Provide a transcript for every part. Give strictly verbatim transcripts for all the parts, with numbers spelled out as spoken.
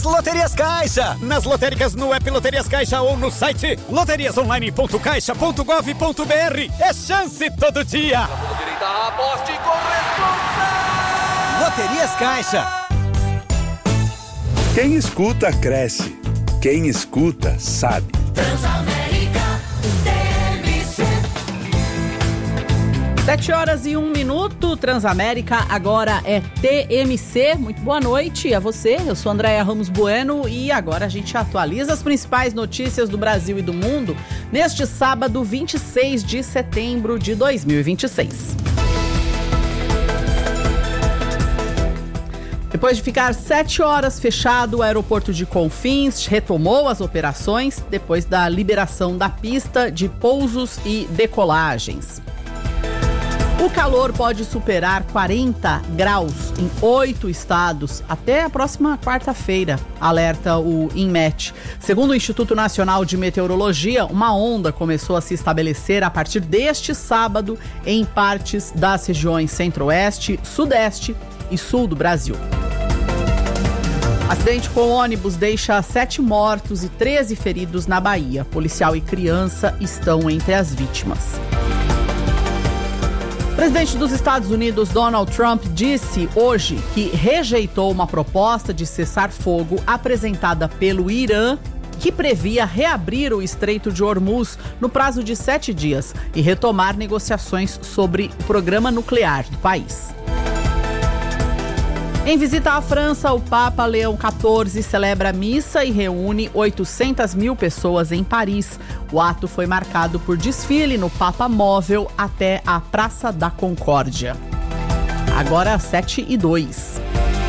das Loterias Caixa. Nas lotéricas, no app Loterias Caixa ou no site loterias online ponto caixa ponto gov ponto br. É chance todo dia. Direita, aposte com responsa. Loterias Caixa. Quem escuta, cresce. Quem escuta, sabe. Transamérica, T M C. Sete horas e um minuto, Transamérica agora é T M C. Muito boa noite a você, eu sou Andréia Ramos Bueno e agora a gente atualiza as principais notícias do Brasil e do mundo neste sábado, vinte e seis de setembro de dois mil e vinte e seis. Depois de ficar sete horas fechado, o aeroporto de Confins retomou as operações depois da liberação da pista de pousos e decolagens. O calor pode superar quarenta graus em oito estados até a próxima quarta-feira, alerta o INMET. Segundo o Instituto Nacional de Meteorologia, uma onda começou a se estabelecer a partir deste sábado em partes das regiões centro-oeste, sudeste e sul do Brasil. Acidente com ônibus deixa sete mortos e treze feridos na Bahia. Policial e criança estão entre as vítimas. O presidente dos Estados Unidos, Donald Trump, disse hoje que rejeitou uma proposta de cessar-fogo apresentada pelo Irã, que previa reabrir o Estreito de Hormuz no prazo de sete dias e retomar negociações sobre o programa nuclear do país. Em visita à França, o Papa Leão quatorze celebra missa e reúne oitocentas mil pessoas em Paris. O ato foi marcado por desfile no Papa Móvel até a Praça da Concórdia. Agora sete e dois.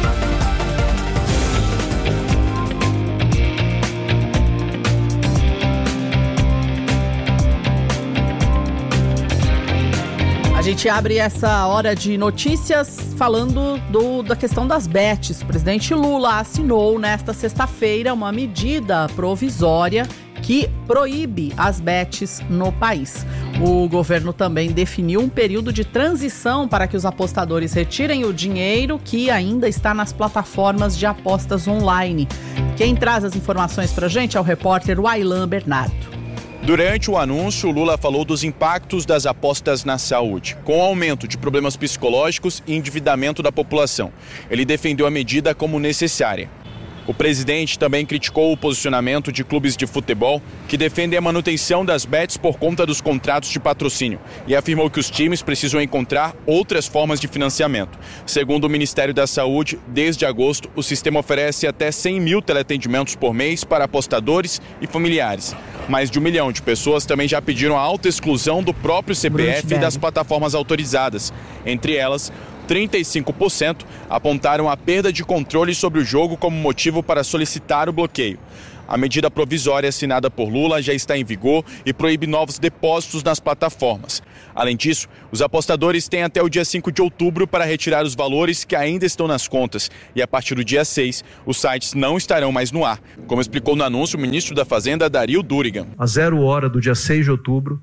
A gente abre essa hora de notícias falando do, da questão das bets. O presidente Lula assinou nesta sexta-feira uma medida provisória que proíbe as bets no país. O governo também definiu um período de transição para que os apostadores retirem o dinheiro que ainda está nas plataformas de apostas online. Quem traz as informações para a gente é o repórter Wailan Bernardo. Durante o anúncio, Lula falou dos impactos das apostas na saúde, com o aumento de problemas psicológicos e endividamento da população. Ele defendeu a medida como necessária. O presidente também criticou o posicionamento de clubes de futebol que defendem a manutenção das bets por conta dos contratos de patrocínio e afirmou que os times precisam encontrar outras formas de financiamento. Segundo o Ministério da Saúde, desde agosto, o sistema oferece até cem mil teleatendimentos por mês para apostadores e familiares. Mais de um milhão de pessoas também já pediram a autoexclusão do próprio C P F e das plataformas autorizadas. Entre elas, trinta e cinco por cento apontaram a perda de controle sobre o jogo como motivo para solicitar o bloqueio. A medida provisória assinada por Lula já está em vigor e proíbe novos depósitos nas plataformas. Além disso, os apostadores têm até o dia cinco de outubro para retirar os valores que ainda estão nas contas. E a partir do dia seis, os sites não estarão mais no ar, como explicou no anúncio o ministro da Fazenda, Dario Durigan. A zero hora do dia seis de outubro,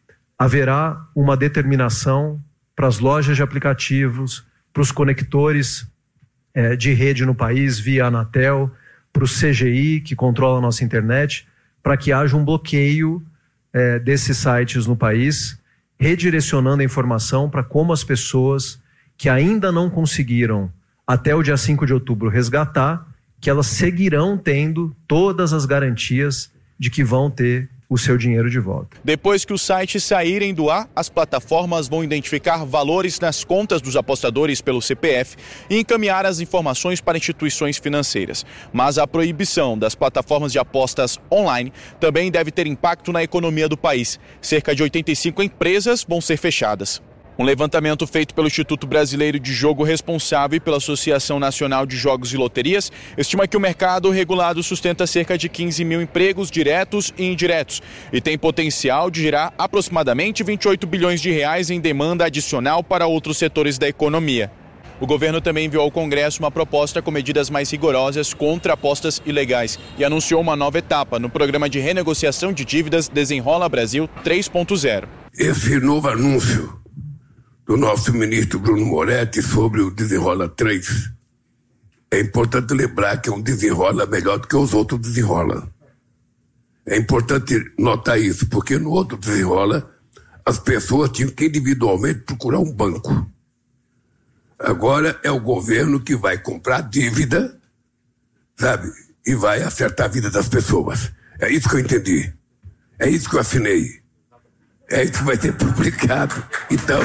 haverá uma determinação para as lojas de aplicativos, para os conectores é, de rede no país via Anatel, para o C G I, que controla a nossa internet, para que haja um bloqueio é, desses sites no país, redirecionando a informação para como as pessoas que ainda não conseguiram, até o dia cinco de outubro, resgatar, que elas seguirão tendo todas as garantias de que vão ter o seu dinheiro de volta. Depois que os sites saírem do ar, as plataformas vão identificar valores nas contas dos apostadores pelo C P F e encaminhar as informações para instituições financeiras. Mas a proibição das plataformas de apostas online também deve ter impacto na economia do país. Cerca de oitenta e cinco empresas vão ser fechadas. Um levantamento feito pelo Instituto Brasileiro de Jogo Responsável e pela Associação Nacional de Jogos e Loterias estima que o mercado regulado sustenta cerca de quinze mil empregos diretos e indiretos e tem potencial de gerar aproximadamente vinte e oito bilhões de reais em demanda adicional para outros setores da economia. O governo também enviou ao Congresso uma proposta com medidas mais rigorosas contra apostas ilegais e anunciou uma nova etapa no programa de renegociação de dívidas Desenrola Brasil três ponto zero. Esse novo anúncio do nosso ministro Bruno Moretti sobre o Desenrola três é importante lembrar que um desenrola melhor do que os outros desenrolam. É importante notar isso, porque no outro desenrola, as pessoas tinham que individualmente procurar um banco. Agora é o governo que vai comprar dívida, sabe? E vai acertar a vida das pessoas. É isso que eu entendi. É isso que eu assinei. É isso que vai ser publicado. Então...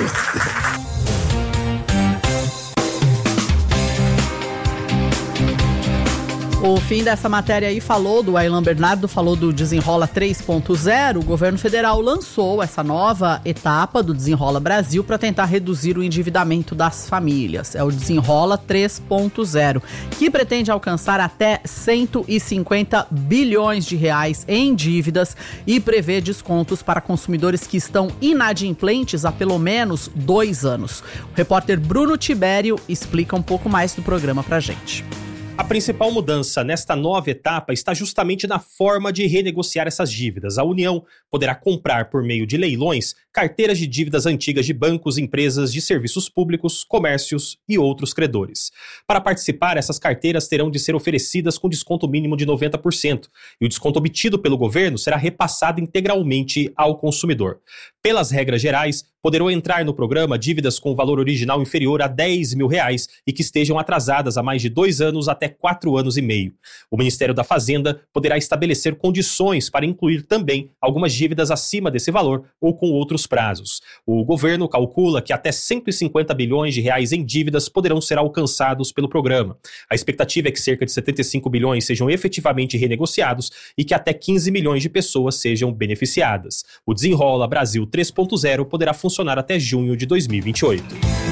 O fim dessa matéria aí falou do Aylan Bernardo, falou do Desenrola três ponto zero. O governo federal lançou essa nova etapa do Desenrola Brasil para tentar reduzir o endividamento das famílias. É o Desenrola três ponto zero, que pretende alcançar até cento e cinquenta bilhões de reais em dívidas e prevê descontos para consumidores que estão inadimplentes há pelo menos dois anos. O repórter Bruno Tibério explica um pouco mais do programa pra gente. A principal mudança nesta nova etapa está justamente na forma de renegociar essas dívidas. A União poderá comprar, por meio de leilões, carteiras de dívidas antigas de bancos, empresas de serviços públicos, comércios e outros credores. Para participar, essas carteiras terão de ser oferecidas com desconto mínimo de noventa por cento e o desconto obtido pelo governo será repassado integralmente ao consumidor. Pelas regras gerais, poderão entrar no programa dívidas com valor original inferior a dez mil reais e que estejam atrasadas há mais de dois anos até quatro anos e meio. O Ministério da Fazenda poderá estabelecer condições para incluir também algumas dívidas acima desse valor ou com outros prazos. O governo calcula que até cento e cinquenta bilhões de reais em dívidas poderão ser alcançados pelo programa. A expectativa é que cerca de setenta e cinco bilhões sejam efetivamente renegociados e que até quinze milhões de pessoas sejam beneficiadas. O Desenrola Brasil três ponto zero poderá funcionar até junho de dois mil e vinte e oito.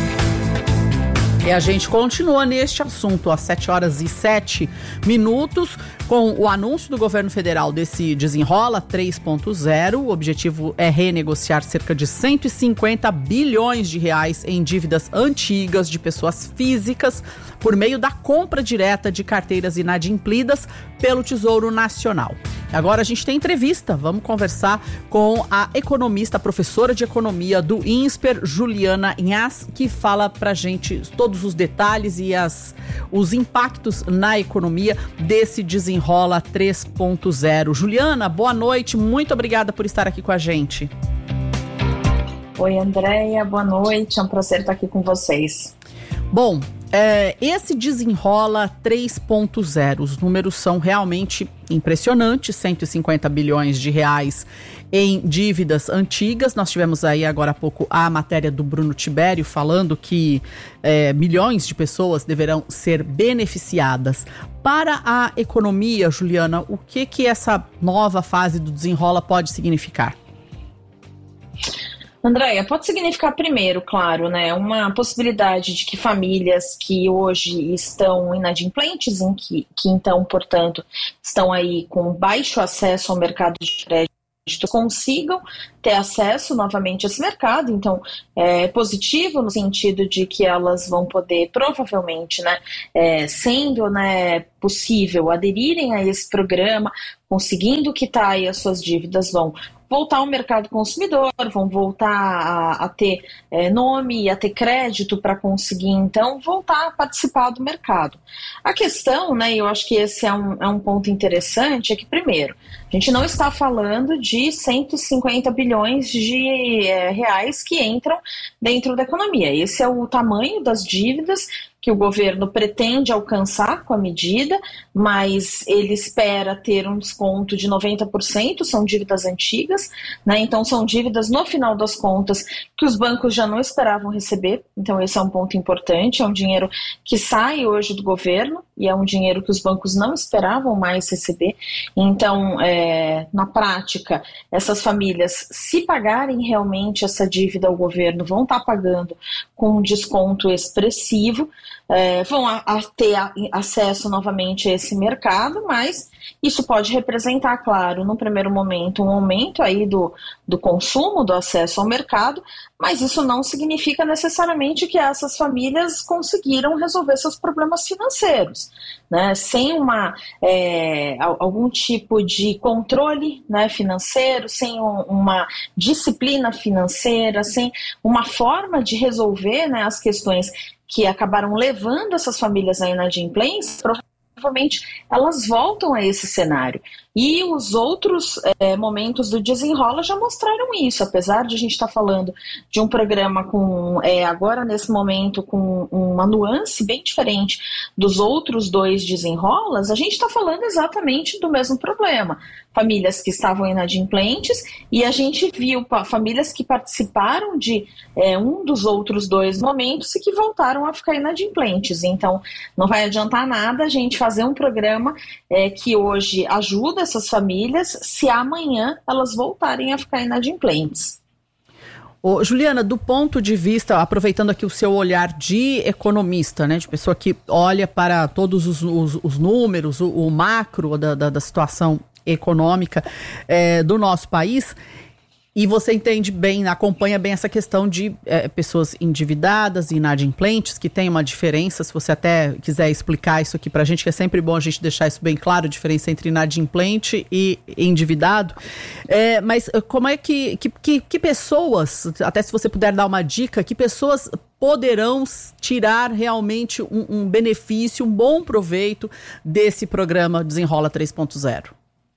E a gente continua neste assunto às sete horas e sete minutos com o anúncio do governo federal desse Desenrola três ponto zero. O objetivo é renegociar cerca de cento e cinquenta bilhões de reais em dívidas antigas de pessoas físicas por meio da compra direta de carteiras inadimplidas pelo Tesouro Nacional. Agora a gente tem entrevista, vamos conversar com a economista, professora de economia do INSPER, Juliana Inhas, que fala pra gente todos os detalhes e as, os impactos na economia desse Desenrola três ponto zero. Juliana, boa noite, muito obrigada por estar aqui com a gente. Oi, Andréia, boa noite, é um prazer estar aqui com vocês. Bom, é, esse Desenrola três ponto zero, os números são realmente impressionantes, cento e cinquenta bilhões de reais em dívidas antigas. Nós tivemos aí agora há pouco a matéria do Bruno Tibério falando que é, milhões de pessoas deverão ser beneficiadas. Para a economia, Juliana, o que que essa nova fase do Desenrola pode significar? Andréia, pode significar primeiro, claro, né, uma possibilidade de que famílias que hoje estão inadimplentes, em que, que então, portanto, estão aí com baixo acesso ao mercado de crédito, consigam ter acesso novamente a esse mercado. Então é positivo no sentido de que elas vão poder provavelmente, né, é, sendo, né, possível aderirem a esse programa, conseguindo quitar aí as suas dívidas, vão voltar ao mercado consumidor, vão voltar a, a ter é, nome, a ter crédito para conseguir, então, voltar a participar do mercado. A questão, né, eu acho que esse é um, é um ponto interessante, é que, primeiro, a gente não está falando de cento e cinquenta bilhões de é, reais que entram dentro da economia. Esse é o tamanho das dívidas que o governo pretende alcançar com a medida, mas ele espera ter um desconto de noventa por cento, são dívidas antigas, né? Então são dívidas, no final das contas, que os bancos já não esperavam receber, então esse é um ponto importante, é um dinheiro que sai hoje do governo, e é um dinheiro que os bancos não esperavam mais receber. Então, é, na prática, essas famílias, se pagarem realmente essa dívida ao governo, vão estar pagando com um desconto expressivo, é, vão a, a ter a, acesso novamente a esse mercado, mas isso pode representar, claro, no primeiro momento, um aumento aí do, do consumo, do acesso ao mercado, mas isso não significa necessariamente que essas famílias conseguiram resolver seus problemas financeiros, né? Sem uma, é, algum tipo de controle, né, financeiro, sem um, uma disciplina financeira, sem uma forma de resolver, né, as questões que acabaram levando essas famílias à inadimplência, provavelmente elas voltam a esse cenário. E os outros é, momentos do Desenrola já mostraram isso, apesar de a gente estar tá falando de um programa com, é, agora nesse momento, com uma nuance bem diferente dos outros dois Desenrolas, a gente está falando exatamente do mesmo problema. Famílias que estavam inadimplentes, e a gente viu famílias que participaram de é, um dos outros dois momentos e que voltaram a ficar inadimplentes. Então, não vai adiantar nada a gente fazer um programa é, que hoje ajuda essas famílias, se amanhã elas voltarem a ficar inadimplentes. Ô, Juliana, do ponto de vista, aproveitando aqui o seu olhar de economista, né, de pessoa que olha para todos os, os, os números, o, o macro da, da, da situação econômica é, do nosso país, e você entende bem, acompanha bem essa questão de é, pessoas endividadas e inadimplentes, que tem uma diferença, se você até quiser explicar isso aqui pra gente, que é sempre bom a gente deixar isso bem claro, a diferença entre inadimplente e endividado. É, mas como é que, que, que, que pessoas, até se você puder dar uma dica, que pessoas poderão tirar realmente um, um benefício, um bom proveito desse programa Desenrola três ponto zero?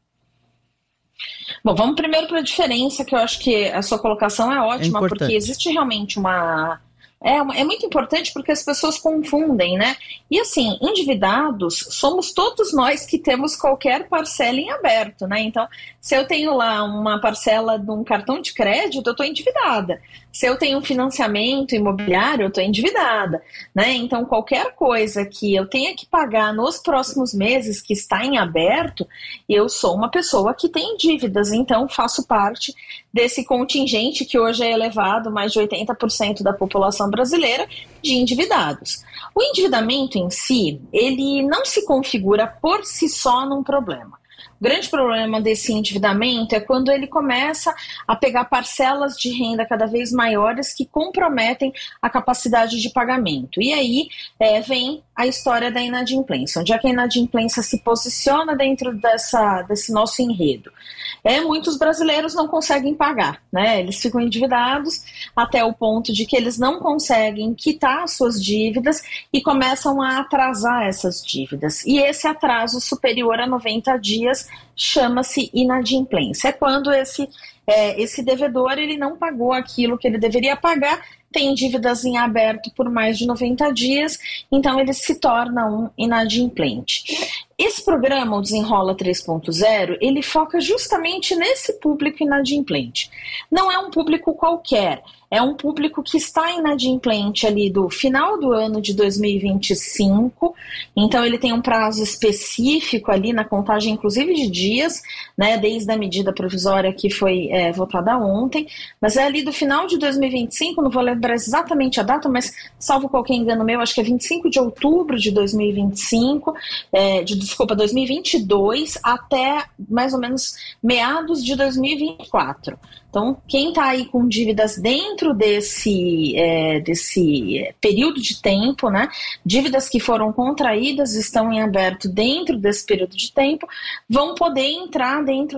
Bom, vamos primeiro para a diferença, que eu acho que a sua colocação é ótima, é porque existe realmente uma... É, uma... é muito importante porque as pessoas confundem, né? E assim, endividados somos todos nós que temos qualquer parcela em aberto, né? Então, se eu tenho lá uma parcela de um cartão de crédito, eu estou endividada. Se eu tenho um financiamento imobiliário, eu estou endividada, né? Então, qualquer coisa que eu tenha que pagar nos próximos meses que está em aberto, eu sou uma pessoa que tem dívidas, então faço parte desse contingente que hoje é elevado, mais de oitenta por cento da população brasileira, de endividados. O endividamento em si, ele não se configura por si só num problema. O grande problema desse endividamento é quando ele começa a pegar parcelas de renda cada vez maiores que comprometem a capacidade de pagamento. E aí é, vem a história da inadimplência. Onde é que a inadimplência se posiciona dentro dessa, desse nosso enredo? É, muitos brasileiros não conseguem pagar, né? Eles ficam endividados até o ponto de que eles não conseguem quitar as suas dívidas e começam a atrasar essas dívidas. E esse atraso superior a noventa dias chama-se inadimplência. É quando esse, é, esse devedor ele não pagou aquilo que ele deveria pagar, tem dívidas em aberto por mais de noventa dias, então ele se torna um inadimplente. Esse programa, o Desenrola três ponto zero, ele foca justamente nesse público inadimplente. Não é um público qualquer, é um público que está inadimplente ali do final do ano de dois mil e vinte e cinco, então ele tem um prazo específico ali na contagem, inclusive de dias, né, desde a medida provisória que foi é, votada ontem, mas é ali do final de dois mil e vinte e cinco, não vou lembrar exatamente a data, mas salvo qualquer engano meu, acho que é vinte e cinco de outubro de dois mil e vinte e cinco, é, de, desculpa, dois mil e vinte e dois até mais ou menos meados de dois mil e vinte e quatro. Então, quem está aí com dívidas dentro desse, é, desse período de tempo, né, dívidas que foram contraídas, estão em aberto dentro desse período de tempo, vão poder entrar dentro